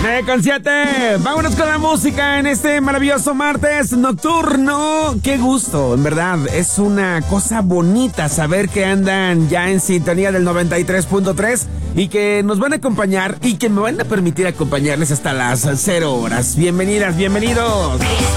9:07. Vámonos con la música en este maravilloso martes nocturno. Qué gusto, en verdad. Es una cosa bonita saber que andan ya en sintonía del 93.3 y que nos van a acompañar y que me van a permitir acompañarles hasta las 0 horas. Bienvenidas, bienvenidos.